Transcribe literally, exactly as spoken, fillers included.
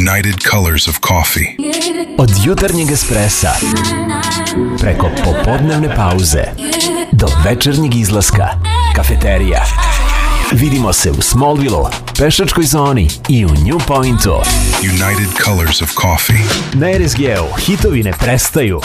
United Colors of Coffee. Od jutarnjeg espressa preko popodnevne pauze do večernjeg izlaska, kafeterija. Vidimo se u Smallville, pešačkoj zoni i u New Pointu. United Colors of Coffee. Na R S G-u hitovi ne prestaju.